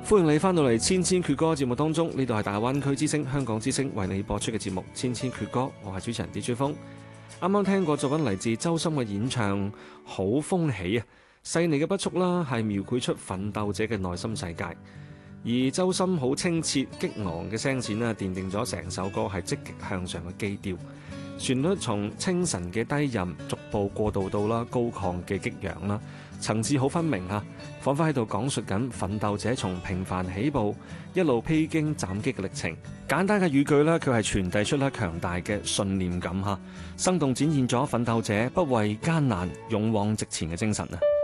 歡迎你翻到嚟千千闕歌節目當中，呢度係大灣區之聲、香港之聲為你播出嘅節目《千千闕歌》，我係主持人DJ風。啱啱聽過作品嚟自周深嘅演唱，好歡喜啊！細膩嘅筆觸啦，係描繪出奮鬥者嘅內心世界。而周深好清澈激昂嘅聲線啦，奠定咗成首歌係積極向上嘅基調。旋律從清晨嘅低吟逐步過渡到高亢嘅激揚啦，層次好分明啊，彷彿喺度講述緊奮鬥者從平凡起步一路披荊斬棘嘅歷程。簡單嘅語句咧，佢係傳遞出強大嘅信念感，生動展現咗奮鬥者不畏艱難勇往直前嘅精神啊！